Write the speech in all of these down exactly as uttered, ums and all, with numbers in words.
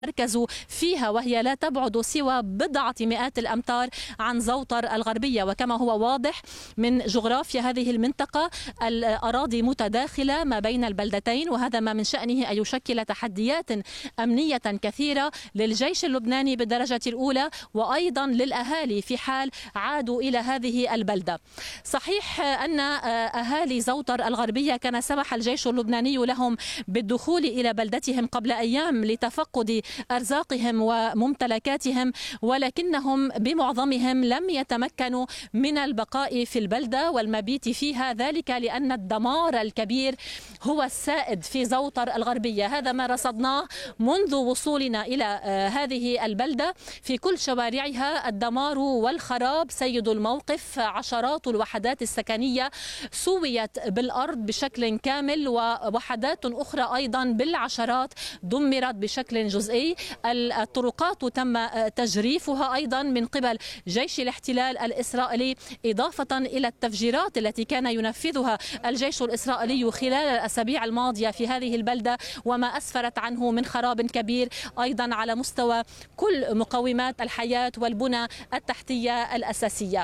مركزوا فيها، وهي لا تبعد سوى بضعة مئات الأمتار عن زوطر الغربية. وكما هو واضح من جغرافيا هذه المنطقة، الأراضي متداخلة ما بين البلدتين، وهذا ما من شأنه أن يشكل تحديات أمنية كثيرة للجيش اللبناني بالدرجة الأولى، وأيضا للأهالي في حال عادوا إلى هذه البلدة. صحيح أن أهالي زوطر الغربية كان سمح الجيش اللبناني لهم بالدخول إلى بلدتهم قبل أيام لتفقد أرزاقهم وممتلكاتهم، ولكنهم بمعظمهم لم يتمكنوا من البقاء في البلدة والمبيت فيها، ذلك لأن الدمار الكبير هو السائد في زوطر الغربية. هذا ما رصدناه منذ وصولنا إلى هذه البلدة، في كل شوارعها الدمار والخراب سيد الموقف. عشرات الوحدات السكنية سويت بالأرض بشكل كامل، ووحدات أخرى أيضا بالعشرات دمرت بشكل جزئي. الطرقات تم تجريفها أيضا من قبل جيش الاحتلال الإسرائيلي، إضافة إلى التفجيرات التي كان ينفذها الجيش الإسرائيلي خلال الأسابيع الماضية في هذه البلدة، وما أسفرت عنه من خراب كبير أيضا على مستوى كل مقومات الحياة والبنى التحتية الأساسية.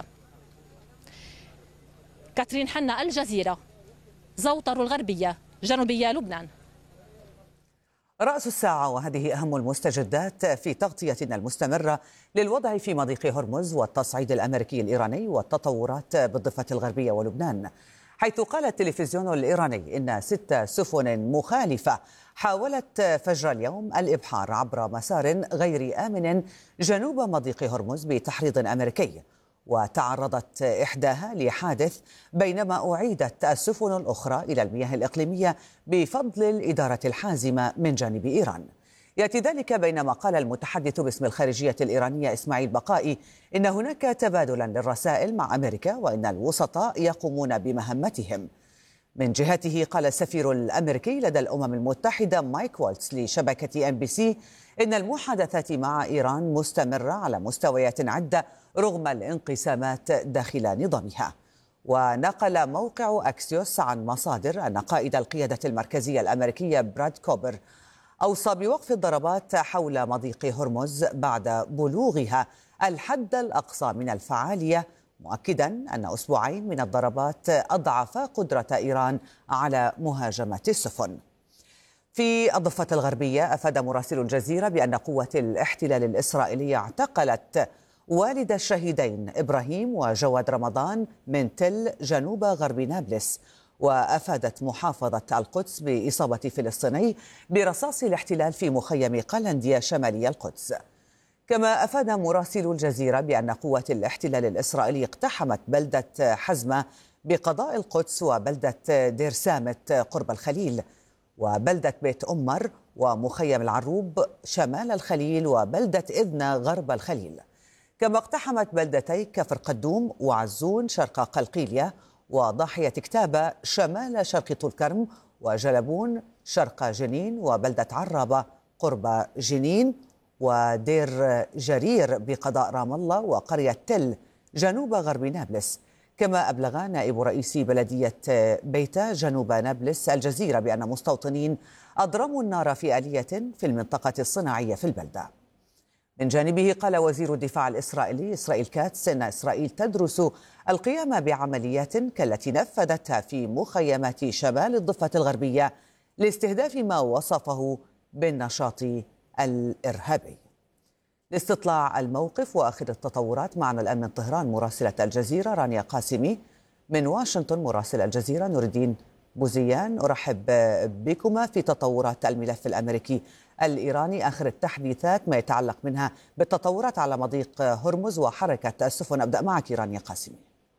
كاترين حنا، الجزيرة، زوطر الغربية، جنوبية لبنان. رأس الساعة، وهذه أهم المستجدات في تغطيتنا المستمرة للوضع في مضيق هرمز والتصعيد الأمريكي الإيراني والتطورات بالضفة الغربية ولبنان، حيث قال التلفزيون الإيراني إن ست سفن مخالفة حاولت فجر اليوم الإبحار عبر مسار غير آمن جنوب مضيق هرمز بتحريض أمريكي، وتعرضت إحداها لحادث بينما أعيدت السفن الأخرى إلى المياه الإقليمية بفضل الإدارة الحازمة من جانب إيران. يأتي ذلك بينما قال المتحدث باسم الخارجية الإيرانية إسماعيل بقائي إن هناك تبادلا للرسائل مع أمريكا، وإن الوسطاء يقومون بمهمتهم. من جهته قال السفير الأمريكي لدى الأمم المتحدة مايك والتس لشبكة أم بي سي إن المحادثات مع إيران مستمرة على مستويات عدة رغم الانقسامات داخل نظامها. ونقل موقع أكسيوس عن مصادر أن قائد القيادة المركزية الأمريكية براد كوبر أوصى بوقف الضربات حول مضيق هرمز بعد بلوغها الحد الأقصى من الفعالية، مؤكدا أن أسبوعين من الضربات أضعف قدرة إيران على مهاجمة السفن. في الضفة الغربية، أفاد مراسل الجزيرة بأن قوات الاحتلال الإسرائيلية اعتقلت والد الشهيدين إبراهيم وجواد رمضان من تل جنوب غرب نابلس. وأفادت محافظة القدس بإصابة فلسطيني برصاص الاحتلال في مخيم قلنديا شمالي القدس. كما أفاد مراسل الجزيرة بأن قوات الاحتلال الإسرائيلي اقتحمت بلدة حزمة بقضاء القدس وبلدة دير سامت قرب الخليل، وبلدة بيت أمر ومخيم العروب شمال الخليل، وبلدة إذنة غرب الخليل. كما اقتحمت بلدتي كفر قدوم وعزون شرق قلقيلية، وضاحية كتابة شمال شرق طول كرم، وجلبون شرق جنين، وبلدة عرابة قرب جنين، ودير جرير بقضاء رام الله، وقرية تل جنوب غرب نابلس. كما أبلغ نائب رئيس بلدية بيتا جنوب نابلس الجزيرة بأن مستوطنين أضرموا النار في آلية في المنطقة الصناعية في البلدة. من جانبه قال وزير الدفاع الإسرائيلي إسرائيل كاتس إن إسرائيل تدرس القيام بعمليات كالتي نفذتها في مخيمات شمال الضفة الغربية لاستهداف ما وصفه بالنشاط الإرهابي. لاستطلاع الموقف وآخر التطورات معنا الآن من طهران مراسلة الجزيرة رانيا قاسمي، من واشنطن مراسل الجزيرة نور الدين بوزيان. أرحب بكما في تطورات الملف الأمريكي الإيراني، آخر التحديثات ما يتعلق منها بالتطورات على مضيق هرمز وحركة السفن. أبدأ معك رانيا قاسمي.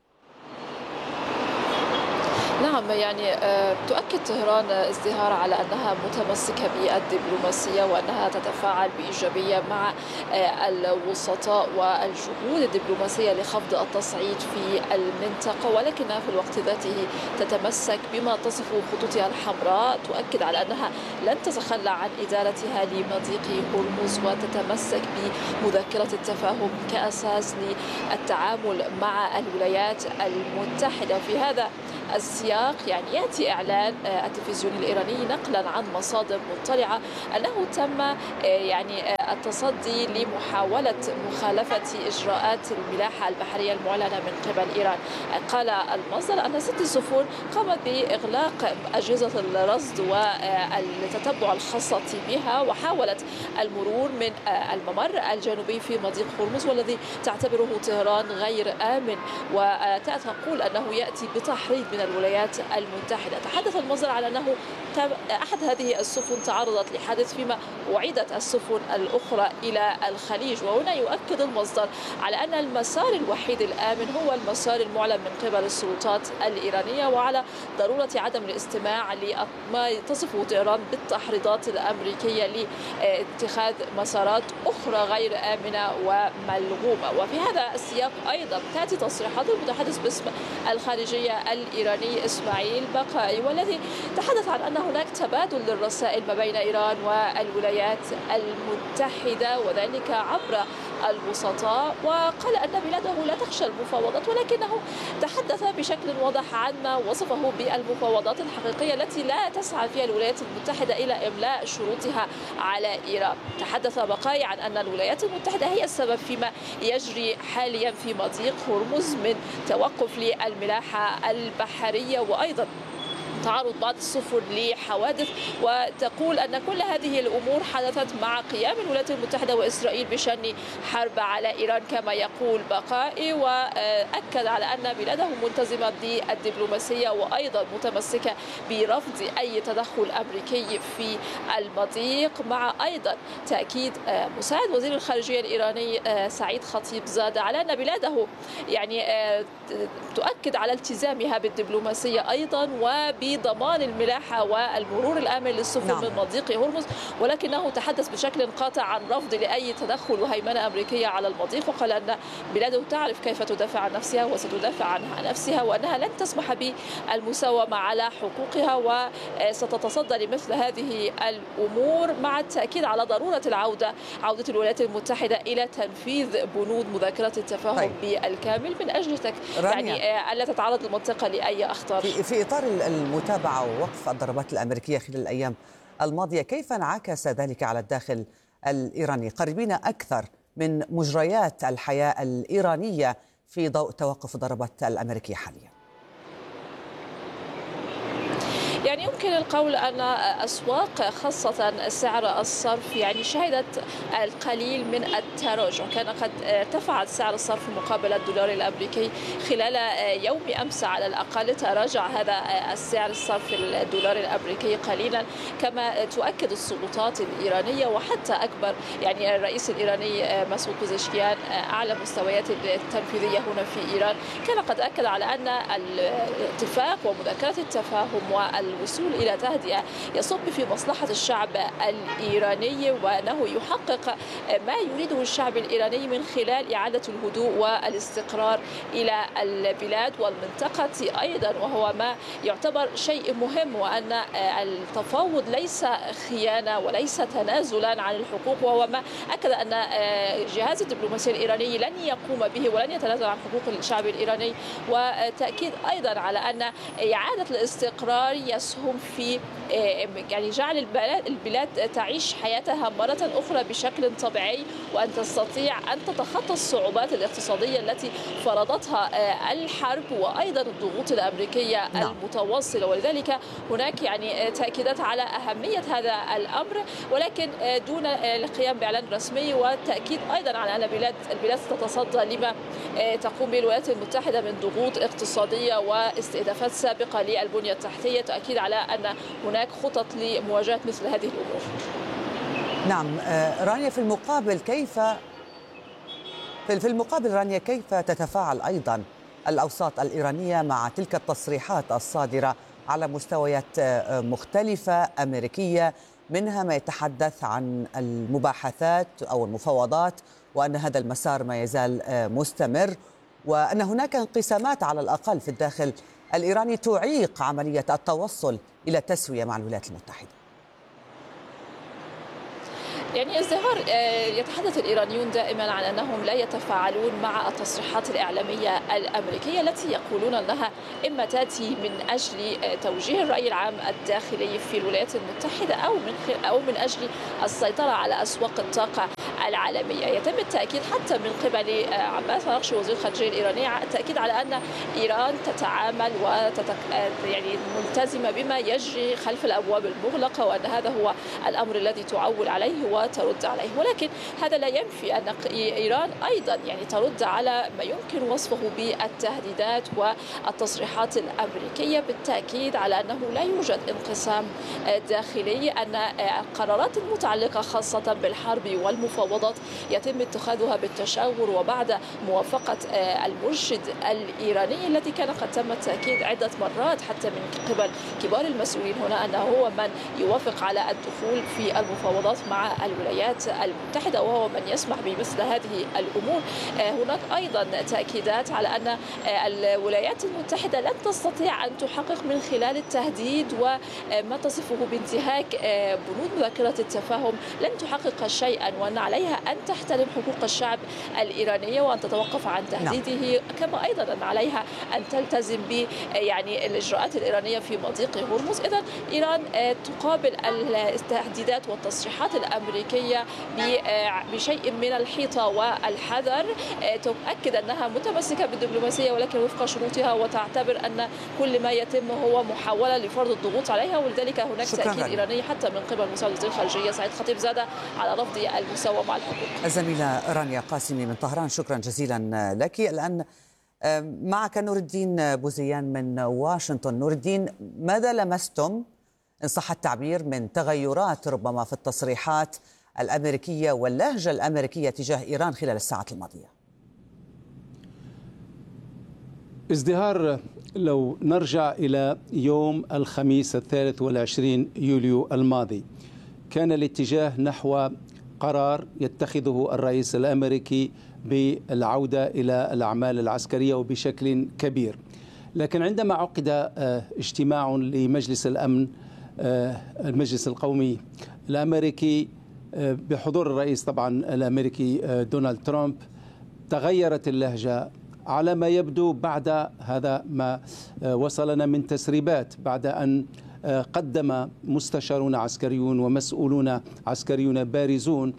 نعم، يعني تؤكد طهران ازدهار على أنها متمسكة بالدبلوماسية وأنها تتفاعل بإيجابية مع الوسطاء والجهود الدبلوماسية لخفض التصعيد في المنطقة، ولكنها في الوقت ذاته تتمسك بما تصف خطوطها الحمراء. تؤكد على أنها لن تتخلى عن إدارتها لمضيق هرمز، وتتمسك بمذكرة التفاهم كأساس للتعامل مع الولايات المتحدة. في هذا السياق يعني يأتي إعلان التلفزيون الإيراني نقلا عن مصادر مطلعة أنه تم يعني التصدي لمحاولة مخالفة إجراءات الملاحة البحرية المعلنة من قبل إيران. قال المصدر أن ست سفن قامت بإغلاق أجهزة الرصد والتتبع الخاصة بها وحاولت المرور من الممر الجنوبي في مضيق هرمز والذي تعتبره طهران غير آمن، وتقول أنه يأتي بتحريض من الولايات المتحدة. تحدث المصدر على أنه أحد هذه السفن تعرضت لحادث فيما أعيدت السفن الأخرى إلى الخليج، وهنا يؤكد المصدر على أن المسار الوحيد الآمن هو المسار المعلن من قبل السلطات الإيرانية، وعلى ضرورة عدم الاستماع لما تصفه طهران بالتحريضات الأمريكية لاتخاذ مسارات أخرى غير آمنة وملغومة. وفي هذا السياق أيضا تأتي تصريحات المتحدث باسم الخارجية الإيراني إسماعيل بقائي، والذي تحدث عن أن هناك تبادل للرسائل ما بين إيران والولايات المتحدة وذلك عبر الوسطاء، وقال أن بلاده لا تخشى المفاوضات، ولكنه تحدث بشكل واضح عن ما وصفه بالمفاوضات الحقيقية التي لا تسعى فيها الولايات المتحدة إلى إملاء شروطها على إيران. تحدث بقاي عن أن الولايات المتحدة هي السبب فيما يجري حاليا في مضيق هرمز من توقف للملاحة البحرية وأيضا تعرض بعض السفن لحوادث، وتقول أن كل هذه الأمور حدثت مع قيام الولايات المتحدة وإسرائيل بشن حرب على إيران كما يقول بقائي، وأكد على أن بلاده ملتزمة بالدبلوماسية وأيضا متمسكة برفض أي تدخل أمريكي في المضيق، مع أيضا تأكيد مساعد وزير الخارجية الإيراني سعيد خطيب زاد على أن بلاده يعني تؤكد على التزامها بالدبلوماسية أيضا وب بضمان الملاحة والمرور الآمن للسفن نعم. من مضيق هرمز، ولكنه تحدث بشكل قاطع عن رفض لأي تدخل وهيمنة أمريكية على المضيق، وقال أن بلاده تعرف كيف تدافع عن نفسها وستدافع عنها نفسها، وأنها لن تسمح بالمساومة على حقوقها وستتصدى لمثل هذه الأمور، مع التأكيد على ضرورة العودة عودة الولايات المتحدة إلى تنفيذ بنود مذكرة التفاهم طيب. بالكامل من أجل تك... يعني ألا تتعرض المنطقة لأي أخطار. في, في إطار المتابعة ووقف الضربات الأمريكية خلال الأيام الماضية، كيف انعكس ذلك على الداخل الإيراني؟ قربين أكثر من مجريات الحياة الإيرانية في ضوء توقف الضربات الأمريكية حاليا. يعني يمكن القول أن أسواق خاصة سعر الصرف يعني شهدت القليل من التراجع، كان قد ارتفع سعر الصرف مقابل الدولار الأمريكي خلال يوم أمس على الأقل، تراجع هذا السعر الصرف الدولار الأمريكي قليلا كما تؤكد السلطات الإيرانية وحتى أكبر يعني الرئيس الإيراني مسعود بزشكيان أعلى مستويات التنفيذية هنا في إيران، كان قد أكد على أن الاتفاق ومذكرة التفاهم وال الوصول إلى تهدئة يصب في مصلحة الشعب الإيراني، وأنه يحقق ما يريده الشعب الإيراني من خلال إعادة الهدوء والاستقرار إلى البلاد والمنطقة أيضا، وهو ما يعتبر شيء مهم، وأن التفاوض ليس خيانة وليس تنازلا عن الحقوق، وهو ما أكد أن جهاز الدبلوماسية الإيراني لن يقوم به ولن يتنازل عن حقوق الشعب الإيراني، وتأكيد أيضا على أن إعادة الاستقرار يسهم في يعني جعل البلاد تعيش حياتها مرة أخرى بشكل طبيعي، وأن تستطيع أن تتخطى الصعوبات الاقتصادية التي فرضتها الحرب وأيضا الضغوط الأمريكية نعم. المتواصلة، ولذلك هناك يعني تأكيدات على أهمية هذا الأمر، ولكن دون القيام بإعلان رسمي، والتأكيد أيضا على أن البلاد البلاد تتصدى لما تقوم به الولايات المتحدة من ضغوط اقتصادية واستهدافات سابقة للبنية التحتية، تأكيد على أن هناك خطط لمواجهة مثل هذه الأمور. نعم رانيا، في المقابل كيف في المقابل رانيا كيف تتفاعل أيضا الأوساط الإيرانية مع تلك التصريحات الصادرة على مستويات مختلفة أمريكية، منها ما يتحدث عن المباحثات أو المفاوضات وأن هذا المسار ما يزال مستمر، وأن هناك انقسامات على الأقل في الداخل الإيراني تعيق عملية التوصل إلى تسوية مع الولايات المتحدة؟ يعني ازدهار يتحدث الإيرانيون دائما عن أنهم لا يتفاعلون مع التصريحات الإعلامية الأمريكية التي يقولون أنها إما تأتي من أجل توجيه الرأي العام الداخلي في الولايات المتحدة أو من أو من أجل السيطرة على أسواق الطاقة العالمية. يتم التأكيد حتى من قبل عباس العراقچي وزير الخارجية الإيراني التأكيد على أن إيران تتعامل وتتك... يعني ملتزمة بما يجري خلف الأبواب المغلقة، وأن هذا هو الأمر الذي تعول عليه وترد عليه. ولكن هذا لا ينفي أن إيران أيضا يعني ترد على ما يمكن وصفه بالتهديدات والتصريحات الأمريكية، بالتأكيد على أنه لا يوجد انقسام داخلي، أن القرارات المتعلقة خاصة بالحرب والمفاوضات يتم اتخاذها بالتشاور وبعد موافقة المرشد الإيراني الذي كان قد تم التأكيد عدة مرات حتى من قبل كبار المسؤولين هنا أنه هو من يوافق على الدخول في المفاوضات مع الولايات المتحدة وهو من يسمح بمثل هذه الأمور. هناك أيضا تأكيدات على أن الولايات المتحدة لن تستطيع أن تحقق من خلال التهديد وما تصفه بانتهاك بنود مذكرة التفاهم لن تحقق شيئا، وأن عليها أن تحترم حقوق الشعب الإيرانية وأن تتوقف عن تهديده، كما أيضا أن عليها أن تلتزم ب يعني الإجراءات الإيرانية في مضيق هرمز. إذا إيران تقابل التهديدات والتصريحات الأمريكية بشيء من الحيطة والحذر، تؤكد أنها متمسكة بالدبلوماسية ولكن وفق شروطها، وتعتبر أن كل ما يتم هو محاولة لفرض الضغوط عليها، ولذلك هناك تأكيد إيراني حتى من قبل مساعد وزير الخارجية سعيد خطيب زادة على رفض المساواة مع الحقوق. الزميلة رانيا قاسمي من طهران، شكرا جزيلا لك. الآن معك نور الدين بوزيان من واشنطن. نور الدين، ماذا لمستم إن صح التعبير من تغيرات ربما في التصريحات الأمريكية واللهجة الأمريكية تجاه إيران خلال الساعات الماضية؟ ازدهار، لو نرجع إلى يوم الخميس الثالث والعشرين يوليو الماضي، كان الاتجاه نحو قرار يتخذه الرئيس الأمريكي بالعودة إلى الأعمال العسكرية وبشكل كبير. لكن عندما عقد اجتماع لمجلس الأمن المجلس القومي الأمريكي بحضور الرئيس طبعا الأمريكي دونالد ترامب، تغيرت اللهجة على ما يبدو بعد هذا ما وصلنا من تسريبات، بعد أن قدم مستشارون عسكريون ومسؤولون عسكريون بارزون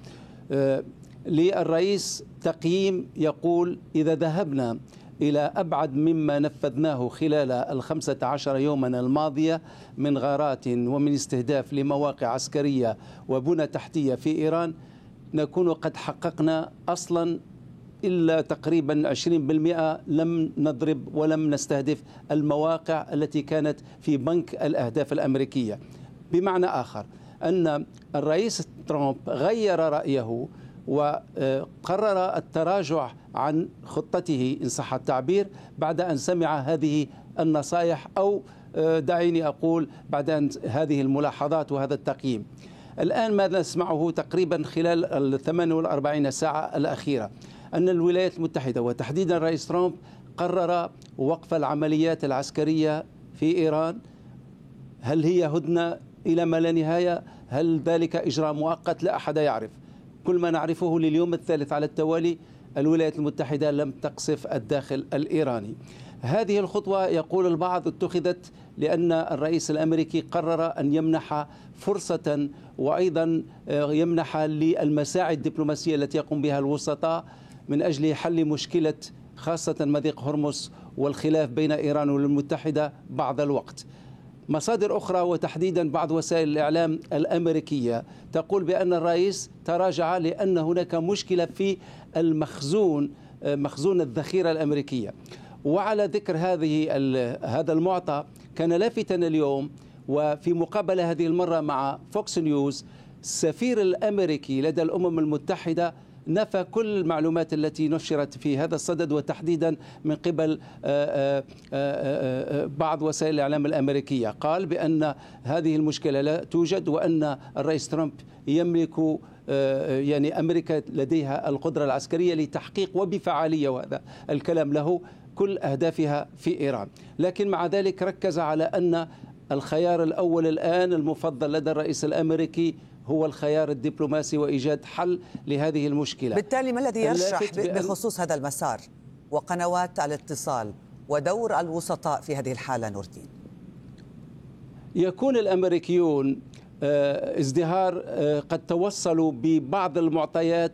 للرئيس تقييم يقول إذا ذهبنا إلى أبعد مما نفذناه خلال الخمسة عشر يوما الماضية من غارات ومن استهداف لمواقع عسكرية وبنى تحتية في إيران، نكون قد حققنا أصلا إلا تقريبا عشرين بالمئة لم نضرب ولم نستهدف المواقع التي كانت في بنك الأهداف الأمريكية. بمعنى آخر أن الرئيس ترامب غير رأيه وقرر التراجع عن خطته إن صح التعبير بعد أن سمع هذه النصائح، أو دعيني أقول بعد أن هذه الملاحظات وهذا التقييم. الآن ماذا نسمعه تقريبا خلال الثمان والأربعين ساعة الأخيرة؟ أن الولايات المتحدة وتحديدا الرئيس ترامب قرر وقف العمليات العسكرية في إيران. هل هي هدنة إلى ما لا نهاية؟ هل ذلك إجراء مؤقت؟ لا أحد يعرف. كل ما نعرفه لليوم الثالث على التوالي الولايات المتحدة لم تقصف الداخل الإيراني. هذه الخطوة يقول البعض اتخذت لأن الرئيس الأمريكي قرر أن يمنح فرصة وأيضا يمنح للمساعي الدبلوماسية التي يقوم بها الوسطاء من أجل حل مشكلة خاصة مضيق هرمز والخلاف بين إيران والمتحدة بعض الوقت. مصادر أخرى وتحديدا بعض وسائل الإعلام الأمريكية تقول بأن الرئيس تراجع لأن هناك مشكلة في المخزون، مخزون الذخيرة الأمريكية. وعلى ذكر هذه هذا المعطى، كان لافتا اليوم وفي مقابلة هذه المرة مع فوكس نيوز، السفير الأمريكي لدى الأمم المتحدة نفى كل المعلومات التي نشرت في هذا الصدد، وتحديدا من قبل بعض وسائل الإعلام الأمريكية. قال بأن هذه المشكلة لا توجد، وأن الرئيس ترامب يملك يعني أمريكا لديها القدرة العسكرية لتحقيق وبفعالية، وهذا الكلام له، كل أهدافها في إيران. لكن مع ذلك ركز على أن الخيار الأول الآن المفضل لدى الرئيس الأمريكي هو الخيار الدبلوماسي وإيجاد حل لهذه المشكلة. بالتالي ما الذي يرشح بخصوص هذا المسار وقنوات الاتصال ودور الوسطاء في هذه الحالة نور الدين؟ يكون الأمريكيون ازدهار قد توصلوا ببعض المعطيات